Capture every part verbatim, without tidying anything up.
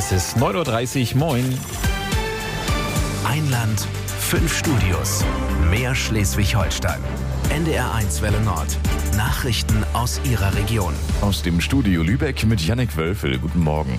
Es ist neun Uhr dreißig, moin. Ein Land, fünf Studios, mehr Schleswig-Holstein. N D R eins Welle Nord. Nachrichten aus Ihrer Region. Aus dem Studio Lübeck mit Jannik Wölfel. Guten Morgen.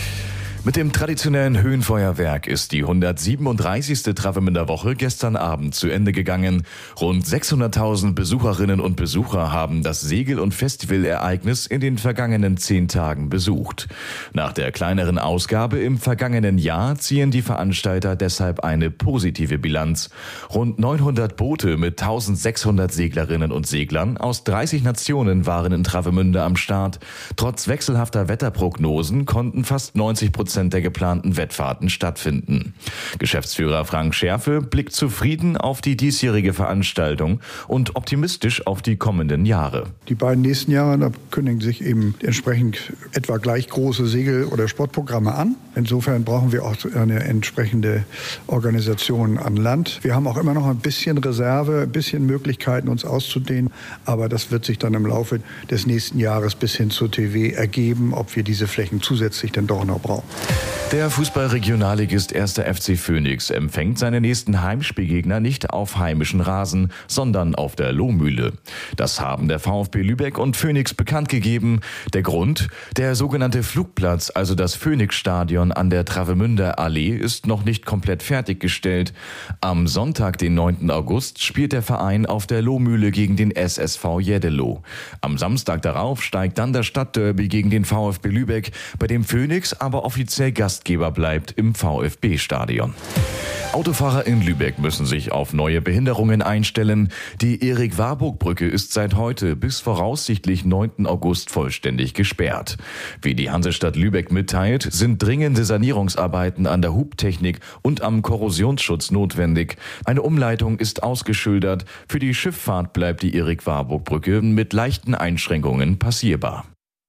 Mit dem traditionellen Höhenfeuerwerk ist die hundertsiebenunddreißigste Travemünder Woche gestern Abend zu Ende gegangen. Rund sechshunderttausend Besucherinnen und Besucher haben das Segel- und Festivalereignis in den vergangenen zehn Tagen besucht. Nach der kleineren Ausgabe im vergangenen Jahr ziehen die Veranstalter deshalb eine positive Bilanz. Rund neunhundert Boote mit eintausendsechshundert Seglerinnen und Seglern aus dreißig Nationen waren in Travemünde am Start. Trotz wechselhafter Wetterprognosen konnten fast neunzig Prozent der geplanten Wettfahrten stattfinden. Geschäftsführer Frank Scherfe blickt zufrieden auf die diesjährige Veranstaltung und optimistisch auf die kommenden Jahre. Die beiden nächsten Jahre, da kündigen sich eben entsprechend etwa gleich große Segel- oder Sportprogramme an. Insofern brauchen wir auch eine entsprechende Organisation an Land. Wir haben auch immer noch ein bisschen Reserve, ein bisschen Möglichkeiten, uns auszudehnen. Aber das wird sich dann im Laufe des nächsten Jahres bis hin zur T W ergeben, ob wir diese Flächen zusätzlich denn doch noch brauchen. Der Fußball-Regionalligist erster F C Phönix empfängt seine nächsten Heimspielgegner nicht auf heimischen Rasen, sondern auf der Lohmühle. Das haben der VfB Lübeck und Phönix bekannt gegeben. Der Grund? Der sogenannte Flugplatz, also das Phönix-Stadion an der Travemünder Allee, ist noch nicht komplett fertiggestellt. Am Sonntag, den neunten August, spielt der Verein auf der Lohmühle gegen den S S V Jeddeloh. Am Samstag darauf steigt dann das Stadtderby gegen den VfB Lübeck, bei dem Phönix aber offiziell Gastgeber bleibt im VfB-Stadion. Autofahrer in Lübeck müssen sich auf neue Behinderungen einstellen. Die Erik-Warburg-Brücke ist seit heute bis voraussichtlich neunten August vollständig gesperrt. Wie die Hansestadt Lübeck mitteilt, sind dringende Sanierungsarbeiten an der Hubtechnik und am Korrosionsschutz notwendig. Eine Umleitung ist ausgeschildert. Für die Schifffahrt bleibt die Erik-Warburg-Brücke mit leichten Einschränkungen passierbar.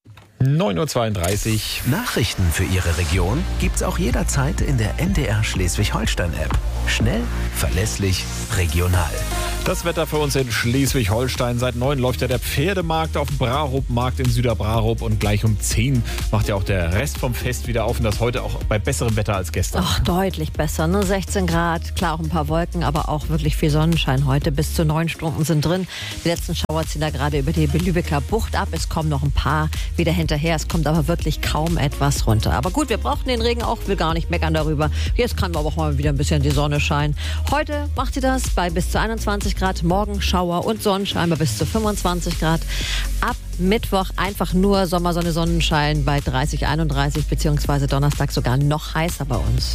neun Uhr zweiunddreißig. Nachrichten für Ihre Region gibt's auch jederzeit in der N D R Schleswig-Holstein-App. Schnell, verlässlich, regional. Das Wetter für uns in Schleswig-Holstein. Seit neun läuft ja der Pferdemarkt auf dem Brarup-Markt in Süderbrarup und gleich um zehn macht ja auch der Rest vom Fest wieder auf und das heute auch bei besserem Wetter als gestern. Ach, deutlich besser, ne? sechzehn Grad, klar auch ein paar Wolken, aber auch wirklich viel Sonnenschein heute. Bis zu neun Stunden sind drin. Die letzten Schauer ziehen da gerade über die Lübecker Bucht ab. Es kommen noch ein paar wieder hinterher. Es kommt aber wirklich kaum etwas runter. Aber gut, wir brauchen den Regen auch, will gar nicht meckern darüber. Jetzt kann aber auch mal wieder ein bisschen die Sonne scheinen. Heute macht sie das bei bis zu einundzwanzig Grad, morgen Schauer und Sonnenschein bei bis zu fünfundzwanzig Grad. Ab Mittwoch einfach nur Sommersonne, Sonnenschein bei dreißig, einunddreißig, beziehungsweise Donnerstag sogar noch heißer bei uns.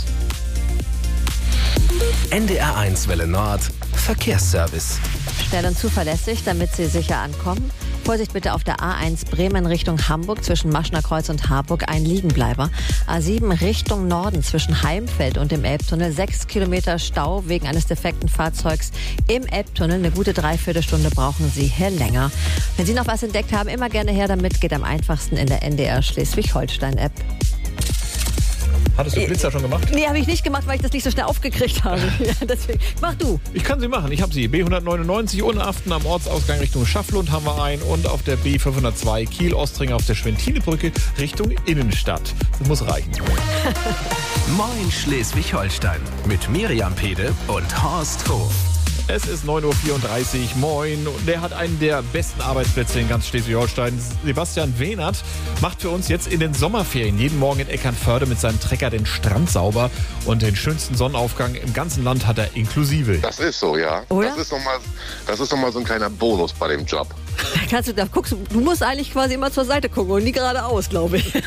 N D R eins Welle Nord, Verkehrsservice. Schnell und zuverlässig, damit Sie sicher ankommen. Vorsicht bitte auf der A eins Bremen Richtung Hamburg zwischen Maschner Kreuz und Harburg, ein Liegenbleiber. A sieben Richtung Norden zwischen Heimfeld und dem Elbtunnel, sechs Kilometer Stau wegen eines defekten Fahrzeugs im Elbtunnel. Eine gute Dreiviertelstunde brauchen Sie hier länger. Wenn Sie noch was entdeckt haben, immer gerne her damit. Geht am einfachsten in der N D R Schleswig-Holstein-App. Hattest du Blitzer schon gemacht? Nee, habe ich nicht gemacht, weil ich das nicht so schnell aufgekriegt habe. Ja, deswegen. Mach du. Ich kann sie machen. Ich habe sie. B hundertneunundneunzig Unaften am Ortsausgang Richtung Schafflund haben wir einen und auf der B fünfhundertzwei Kiel-Ostring auf der Schwentinebrücke Richtung Innenstadt. Das muss reichen. Moin Schleswig-Holstein mit Miriam Pede und Horst Hof. Es ist neun Uhr vierunddreißig, moin. Und der hat einen der besten Arbeitsplätze in ganz Schleswig-Holstein. Sebastian Wehnert macht für uns jetzt in den Sommerferien jeden Morgen in Eckernförde mit seinem Trecker den Strand sauber. Und den schönsten Sonnenaufgang im ganzen Land hat er inklusive. Das ist so, ja. Oder? Das ist nochmal, das ist noch mal so ein kleiner Bonus bei dem Job. Da kannst du, da guckst du, du musst eigentlich quasi immer zur Seite gucken und nie geradeaus, glaube ich.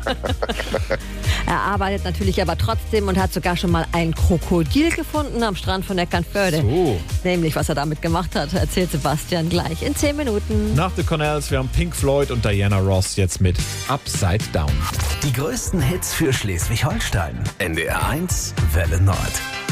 Er arbeitet natürlich aber trotzdem und hat sogar schon mal ein Krokodil gefunden am Strand von Eckernförde. So. Nämlich, was er damit gemacht hat, erzählt Sebastian gleich in zehn Minuten. Nach The Cornells, wir haben Pink Floyd und Diana Ross jetzt mit Upside Down. Die größten Hits für Schleswig-Holstein. N D R eins Welle Nord.